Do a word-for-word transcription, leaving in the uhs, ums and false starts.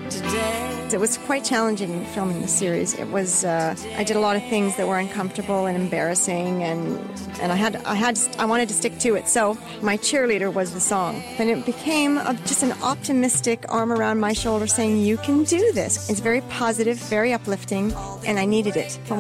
It was quite challenging filming the series. It was uh, I did a lot of things that were uncomfortable and embarrassing, and and I had I had I wanted to stick to it. So my cheerleader was the song, and it became a, just an optimistic arm around my shoulder saying, "You can do this." It's very positive, very uplifting, and I needed it.